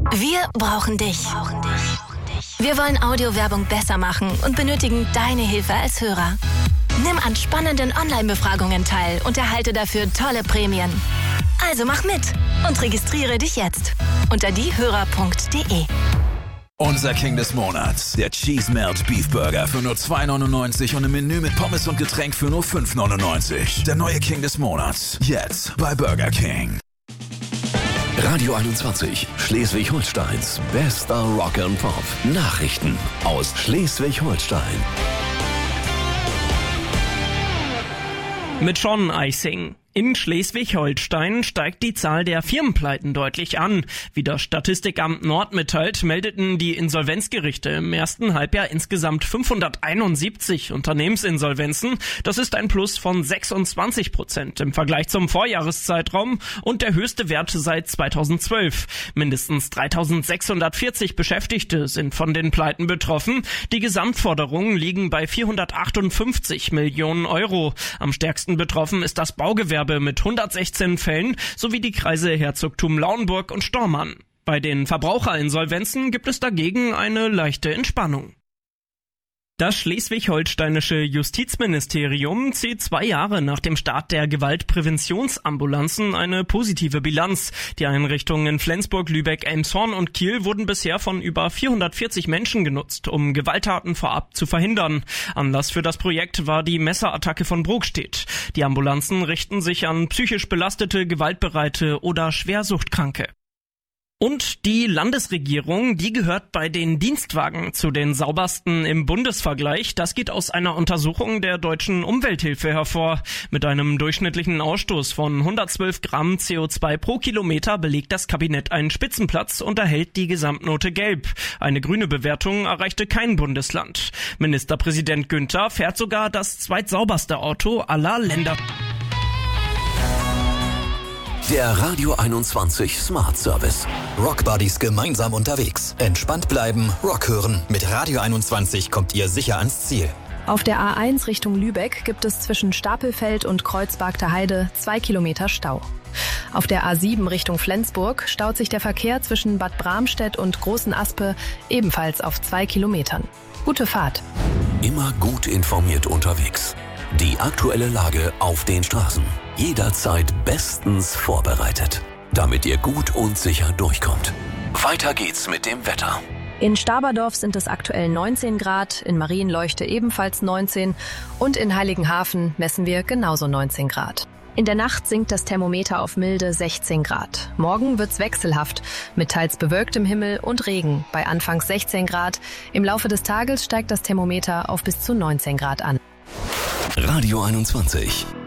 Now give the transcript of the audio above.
Wir brauchen dich. Wir wollen Audiowerbung besser machen und benötigen deine Hilfe als Hörer. Nimm an spannenden Online-Befragungen teil und erhalte dafür tolle Prämien. Also mach mit und registriere dich jetzt unter diehörer.de. Unser King des Monats, der Cheese Melt Beef Burger für nur 2,99 und im Menü mit Pommes und Getränk für nur 5,99. Der neue King des Monats, jetzt bei Burger King. Radio 21, Schleswig-Holsteins bester Rock and Pop. Nachrichten aus Schleswig-Holstein. Mit Sean Eising. In Schleswig-Holstein steigt die Zahl der Firmenpleiten deutlich an. Wie das Statistikamt Nord mitteilt, meldeten die Insolvenzgerichte im ersten Halbjahr insgesamt 571 Unternehmensinsolvenzen. Das ist ein Plus von 26% im Vergleich zum Vorjahreszeitraum und der höchste Wert seit 2012. Mindestens 3640 Beschäftigte sind von den Pleiten betroffen. Die Gesamtforderungen liegen bei 458 Millionen Euro. Am stärksten betroffen ist das Baugewerbe mit 116 Fällen sowie die Kreise Herzogtum Lauenburg und Stormarn. Bei den Verbraucherinsolvenzen gibt es dagegen eine leichte Entspannung. Das schleswig-holsteinische Justizministerium zieht 2 Jahre nach dem Start der Gewaltpräventionsambulanzen eine positive Bilanz. Die Einrichtungen in Flensburg, Lübeck, Elmshorn und Kiel wurden bisher von über 440 Menschen genutzt, um Gewalttaten vorab zu verhindern. Anlass für das Projekt war die Messerattacke von Brokstedt. Die Ambulanzen richten sich an psychisch belastete, gewaltbereite oder Schwersuchtkranke. Und die Landesregierung, die gehört bei den Dienstwagen zu den saubersten im Bundesvergleich. Das geht aus einer Untersuchung der Deutschen Umwelthilfe hervor. Mit einem durchschnittlichen Ausstoß von 112 Gramm CO2 pro Kilometer belegt das Kabinett einen Spitzenplatz und erhält die Gesamtnote Gelb. Eine grüne Bewertung erreichte kein Bundesland. Ministerpräsident Günther fährt sogar das zweitsauberste Auto aller Länder. Der Radio 21 Smart Service. Rockbuddies gemeinsam unterwegs. Entspannt bleiben, Rock hören. Mit Radio 21 kommt ihr sicher ans Ziel. Auf der A1 Richtung Lübeck gibt es zwischen Stapelfeld und Kreuzbargter Heide 2 Kilometer Stau. Auf der A7 Richtung Flensburg staut sich der Verkehr zwischen Bad Bramstedt und Großen Aspe ebenfalls auf 2 Kilometern. Gute Fahrt. Immer gut informiert unterwegs. Die aktuelle Lage auf den Straßen. Jederzeit bestens vorbereitet, damit ihr gut und sicher durchkommt. Weiter geht's mit dem Wetter. In Staberdorf sind es aktuell 19 Grad, in Marienleuchte ebenfalls 19 und in Heiligenhafen messen wir genauso 19 Grad. In der Nacht sinkt das Thermometer auf milde 16 Grad. Morgen wird's wechselhaft, mit teils bewölktem Himmel und Regen bei anfangs 16 Grad. Im Laufe des Tages steigt das Thermometer auf bis zu 19 Grad an. Radio 21.